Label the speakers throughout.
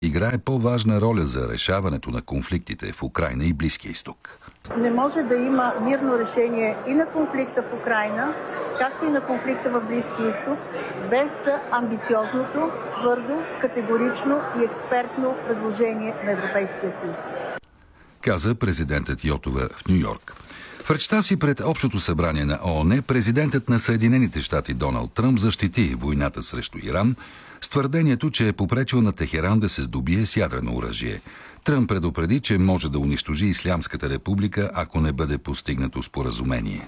Speaker 1: играе по-важна роля за решаването на конфликтите в Украйна и Близкия изток.
Speaker 2: Не може да има мирно решение и на конфликта в Украйна, както и на конфликта в Близкия изток, без амбициозното, твърдо, категорично и експертно предложение на Европейския съюз,
Speaker 1: каза президентът Йотова в Ню-Йорк. В речта си пред Общото събрание на ООН, президентът на Съединените щати Доналд Тръмп защити войната срещу Иран с твърдението, че е попречил на Техеран да се здобие с ядрено оръжие. Тръмп предупреди, че може да унищожи Ислямската република, ако не бъде постигнато споразумение.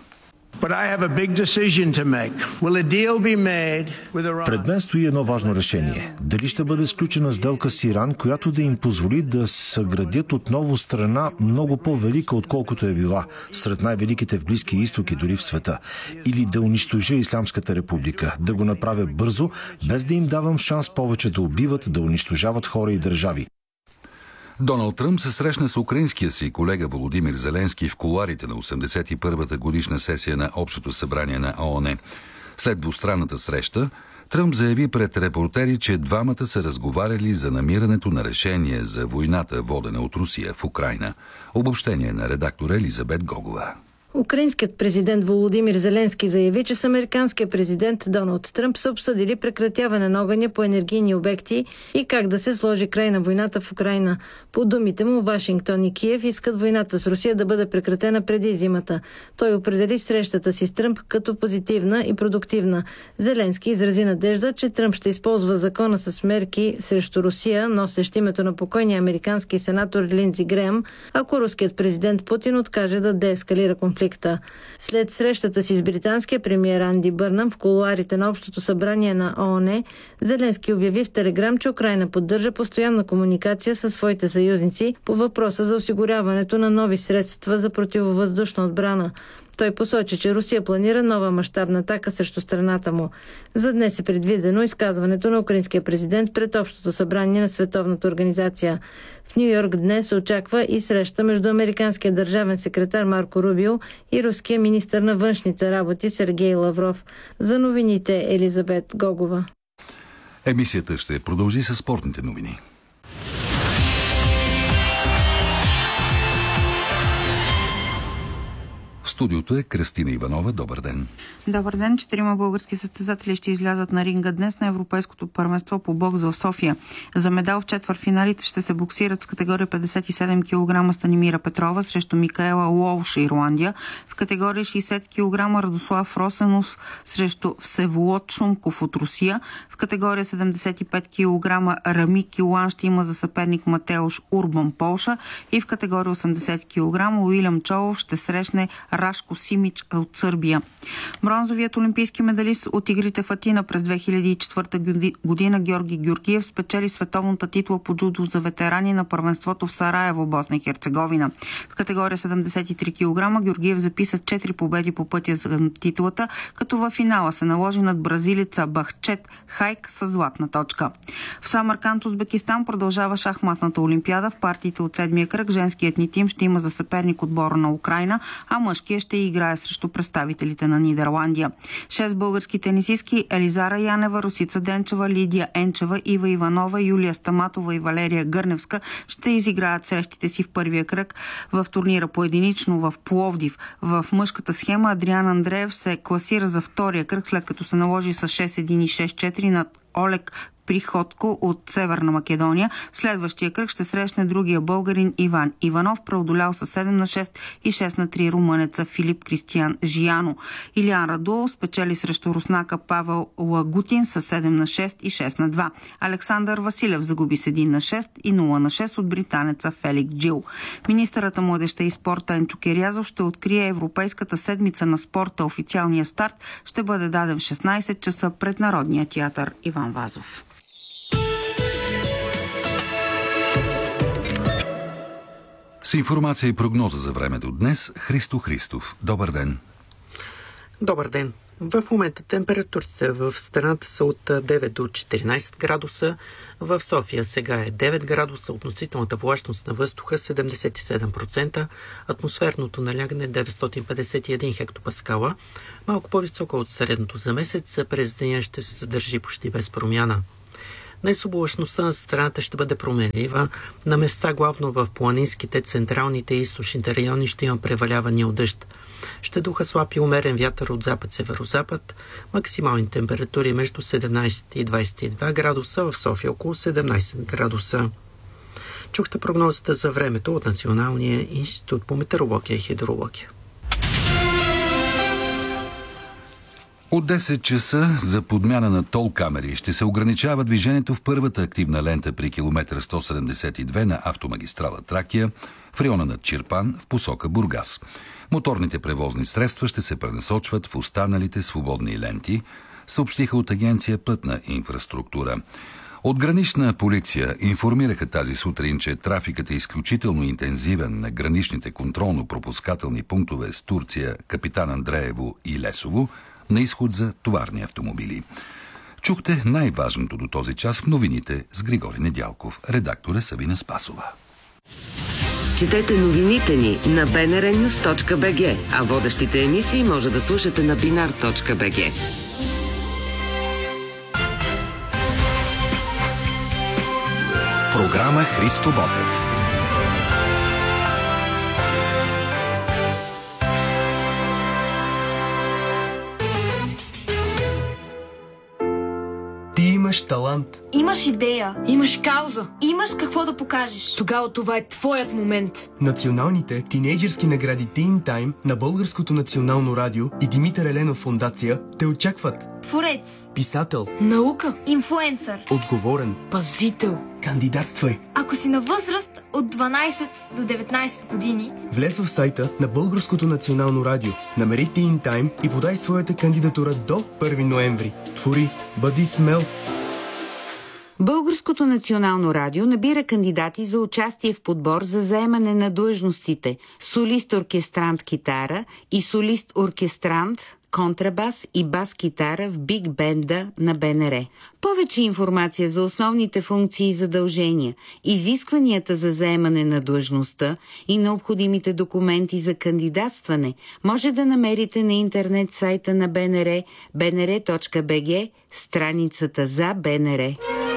Speaker 3: Пред мен стои едно важно решение. Дали ще бъде сключена сделка с Иран, която да им позволи да съградят отново страна много по-велика, отколкото е била, сред най-великите в Близкия изток и дори в света. Или да унищожа Ислямската република, да го направя бързо, без да им давам шанс повече да убиват, да унищожават хора и държави.
Speaker 1: Доналд Тръмп се срещна с украинския си колега Володимир Зеленски в кулоарите на 81-та годишна сесия на Общото събрание на ООН. След двустранната среща, Тръмп заяви пред репортери, че двамата са разговаряли за намирането на решение за войната, водена от Русия в Украйна. Обобщение на редактора Елизабет Гогова.
Speaker 4: Украинският президент Володимир Зеленски заяви, че с американския президент Доналд Тръмп са обсъдили прекратяване на огъня по енергийни обекти и как да се сложи край на войната в Украйна. По думите му, Вашингтон и Киев искат войната с Русия да бъде прекратена преди зимата. Той определи срещата си с Тръмп като позитивна и продуктивна. Зеленски изрази надежда, че Тръмп ще използва закона с мерки срещу Русия, носещ името на покойния американски сенатор Линдзи Греъм, ако руският президент Путин откаже да деескалира конфликта. След срещата си с британския премиер Анди Бърнъм в кулоарите на Общото събрание на ООН, Зеленски обяви в Телеграм, че Украйна поддържа постоянна комуникация със своите съюзници по въпроса за осигуряването на нови средства за противовъздушна отбрана. Той посочи, че Русия планира нова мащабна атака срещу страната му. За днес е предвидено изказването на украинския президент пред Общото събрание на Световната организация. В Ню-Йорк днес се очаква и среща между американския държавен секретар Марко Рубио и руския министър на външните работи Сергей Лавров. За новините Елизабет Гогова.
Speaker 1: Емисията ще продължи със спортните новини. В студиото е Кръстина Иванова. Добър ден.
Speaker 5: Добър ден. 4 български състезатели ще излязат на ринга днес на Европейското първенство по бокс в София. За медал в четвъртфиналите ще се боксират в категория 57 кг Станимира Петрова срещу Микаела Уолш, Ирландия. В категория 60 кг Радослав Росенов срещу Всеволод Шумков от Русия. В категория 75 кг Рами Килан ще има за съперник Матеуш Урбан, Полша. И в категория 80 кг Уилям Чолов ще срещне Рашко Симич от Сърбия. Бронзовият олимпийски медалист от игрите в Атина през 2004 година Георги Георгиев спечели световната титла по джудо за ветерани на първенството в Сараево, Босна и Херцеговина. В категория 73 кг Георгиев записа 4 победи по пътя за титлата, като във финала се наложи над бразилеца Бахчет Хайк с златна точка. В Самарканд, Узбекистан продължава шахматната олимпиада. В партиите от седмия кръг женският ни тим ще има за съперник отбора на Украйна, а мъжкият ще играе срещу представителите на Нидерландия. 6 български тенисистки Елизара Янева, Росица Денчева, Лидия Енчева, Ива Иванова, Юлия Стаматова и Валерия Гърневска ще изиграят срещите си в първия кръг в турнира по единично в Пловдив. В мъжката схема Адриан Андреев се класира за втория кръг, след като се наложи с 6-1 и 6-4 над Олег Приходко от Северна Македония. В следващия кръг ще срещне другия българин Иван Иванов, преодолял с 7-6 и 6-3 румънеца Филип Кристиян Жияно. Илиан Радулов спечели срещу руснака Павел Лагутин с 7-6 и 6-2. Александър Василев загуби с 1-6 и 0-6 от британеца Фелик Джил. Министърът на младежта и спорта Енчо Кирязов ще открие Европейската седмица на спорта. Официалният старт ще бъде даден в 16 часа пред Народния театър Иван Вазов.
Speaker 1: С информация и прогноза за времето днес Христо Христов. Добър ден.
Speaker 6: Добър ден. В момента температурите в страната са от 9 до 14 градуса. В София сега е 9 градуса, относителната влажност на въздуха 77%, атмосферното налягане 951 хектопаскала, малко по-високо от средното за месец, през деня ще се задържи почти без промяна. Днес облачността на страната ще бъде променлива. На места, главно в планинските, централните и източните райони, ще има превалявания от дъжд. Ще духа слаб и умерен вятър от запад-северозапад. Максимални температури между 17 и 22 градуса, в София около 17 градуса. Чухте прогнозата за времето от Националния институт по метеорология и хидрология.
Speaker 1: От 10 часа за подмяна на тол камери ще се ограничава движението в първата активна лента при километър 172 на автомагистрала Тракия в района на Чирпан в посока Бургас. Моторните превозни средства ще се пренасочват в останалите свободни ленти, съобщиха от агенция Пътна инфраструктура. От гранична полиция информираха тази сутрин, че трафикът е изключително интензивен на граничните контролно-пропускателни пунктове с Турция, Капитан Андреево и Лесово, на изход за товарни автомобили. Чухте най-важното до този час в новините с Григорий Недялков. Редактор е Савина Спасова.
Speaker 7: Четете новините ни на bnrnews.bg, а водещите емисии може да слушате на binar.bg.
Speaker 8: Програма Христо Ботев.
Speaker 9: Ти имаш талант.
Speaker 10: Имаш идея, имаш кауза, имаш какво да покажеш. Тогава това е твоят момент.
Speaker 9: Националните тинейджърски награди Teen Time на Българското национално радио и Димитър Еленов фондация те очакват.
Speaker 10: Творец,
Speaker 9: Писател,
Speaker 10: наука, инфлуенсър,
Speaker 9: отговорен,
Speaker 10: пазител.
Speaker 9: Кандидатствай.
Speaker 10: Ако си на възраст от 12 до 19 години,
Speaker 9: Влез в сайта на Българското национално радио, намери Teen Time и подай своята кандидатура до 1 ноември. Твори, бъди смел.
Speaker 11: Българското национално радио набира кандидати за участие в подбор за заемане на длъжностите солист-оркестрант китара и солист-оркестрант контрабас и бас-китара в биг бенда на БНР. Повече информация за основните функции и задължения, изискванията за заемане на длъжността и необходимите документи за кандидатстване може да намерите на интернет сайта на БНР, bnr.bg, страницата за БНР.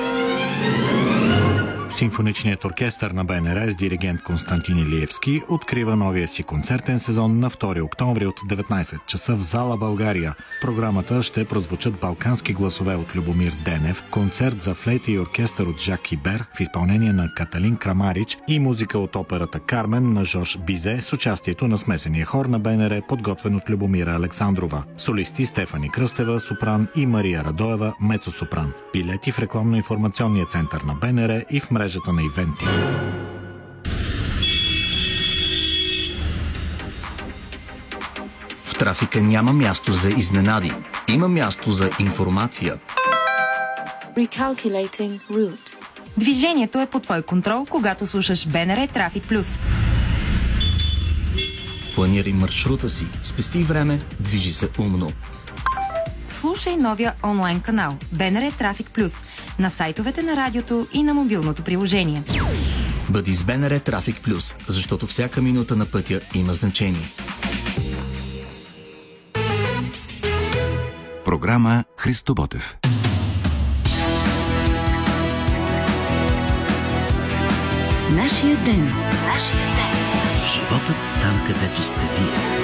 Speaker 3: Симфоничният оркестър на БНР с диригент Константин Илиевски открива новия си концертен сезон на 2 октомври от 19 часа в зала България. В програмата ще прозвучат балкански гласове от Любомир Денев, концерт за флейта и оркестър от Жак Кибер в изпълнение на Каталин Крамарич и музика от операта Кармен на Жош Бизе с участието на смесения хор на БНР, подготвен от Любомира Александрова. Солисти Стефани Кръстева, сопран, и Мария Радоева, мецо-сопран. Билети в рекламно-информационния център на БНР и в мрежата на ивенти.
Speaker 8: В трафика няма място за изненади. Има място за информация.
Speaker 12: Recalculating route.
Speaker 5: Движението е под твой контрол, когато слушаш БНР Трафик Плюс.
Speaker 8: Планирай маршрута си, спести време, движи се умно.
Speaker 5: Слушай новия онлайн канал БНР Трафик Плюс на сайтовете на радиото и на мобилното приложение.
Speaker 8: Бъди с БНР Трафик Плюс, защото всяка минута на пътя има значение. Програма Христо Ботев.
Speaker 12: Нашия ден.
Speaker 8: Животът там, където сте вие.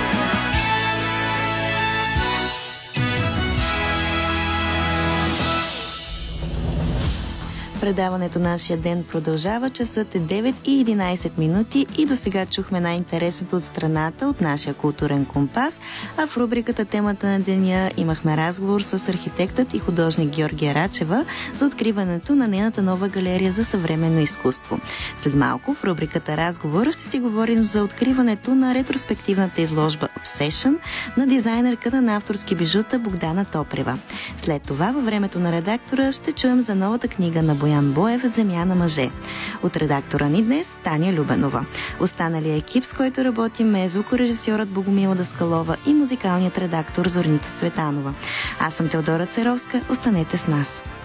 Speaker 13: Предаването Нашия ден продължава. Часът е 9:11 минути и до сега чухме най-интересното от страната от нашия културен компас, а в рубриката Темата на деня имахме разговор с архитектът и художник Георгия Рачева за откриването на нейната нова галерия за съвременно изкуство. След малко в рубриката Разговор ще си говорим за откриването на ретроспективната изложба Obsession на дизайнерката на авторски бижута Богдана Топрева. След това във времето на редактора ще чуем за новата книга на Боян Боев «Земя на мъже». От редактора ни днес Таня Любенова. Останалия екип, с който работим, е звукорежисьорът Богомила Даскалова и музикалният редактор Зорница Светанова. Аз съм Теодора Церовска. Останете с нас.